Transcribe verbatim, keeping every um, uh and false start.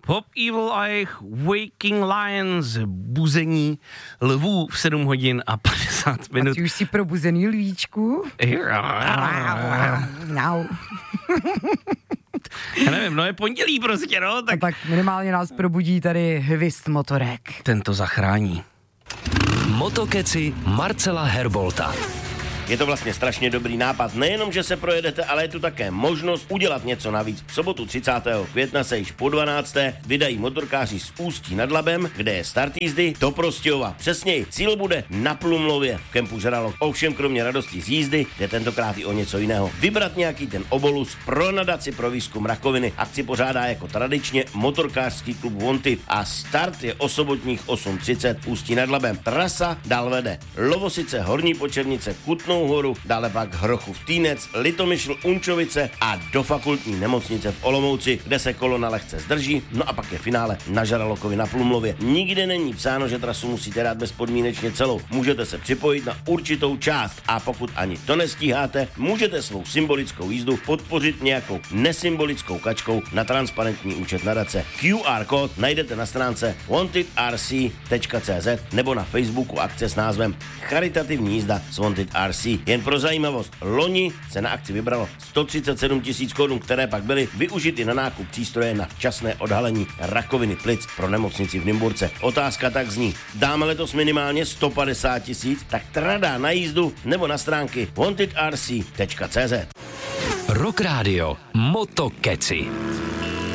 Pop Evil a jejich Waking Lions, buzení lvů v sedm hodin a padesát minut. A ty už jsi probuzený lvíčku? No. Já nevím, no je pondělí prostě, no. Tak... A tak minimálně nás probudí tady hvist motorek. Ten to zachrání. Motokeci Marcela Herbolta. Je to vlastně strašně dobrý nápad, nejenom, že se projedete, ale je tu také možnost udělat něco navíc. V sobotu třicátého května se již po dvanácté vydají motorkáři z Ústí nad Labem, kde je start jízdy, do Prostějova. Přesněji, cíl bude na Plumlově v kempu Žralok. Ovšem kromě radosti z jízdy jde tentokrát i o něco jiného. Vybrat nějaký ten obolus pro nadaci pro výzkum rakoviny. Akci pořádá jako tradičně motorkářský klub Wanted a start je o sobotních osm třicet Ústí nad Labem. Trasa dál vede Lovosice, Horní Počernice, Kutnou Horu, dále pak Hrochův Týnec, Litomyšl, Unčovice a do fakultní nemocnice v Olomouci, kde se kolona lehce zdrží, no a pak je finále na Žralokovi na Plumlově. Nikde není psáno, že trasu musíte dát bezpodmínečně celou. Můžete se připojit na určitou část a pokud ani to nestíháte, můžete svou symbolickou jízdu podpořit nějakou nesymbolickou kačkou na transparentní účet nadace. Q R kód najdete na stránce wanted r c tečka c z nebo na Facebooku akce s názvem Charitativní jízda s Wanted R C. Jen pro zajímavost, loni se na akci vybralo sto třicet sedm tisíc korun, které pak byly využity na nákup přístroje na včasné odhalení rakoviny plic pro nemocnici v Nymburce. Otázka tak zní, dáme letos minimálně sto padesát tisíc, tak tradá na jízdu nebo na stránky wanted r c tečka c z. Rock Radio Motokeci.